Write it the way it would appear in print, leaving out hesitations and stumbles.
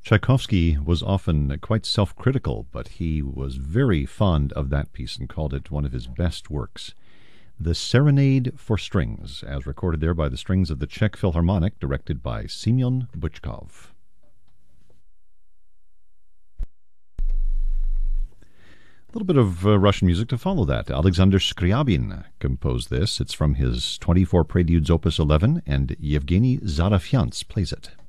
Tchaikovsky was often quite self-critical, but he was very fond of that piece and called it one of his best works. The Serenade for Strings, as recorded there by the strings of the Czech Philharmonic, directed by Semyon Bychkov. A little bit of Russian music to follow that. Alexander Scriabin composed this. It's from his 24 Preludes Opus 11, and Yevgeny Zarafyants plays it.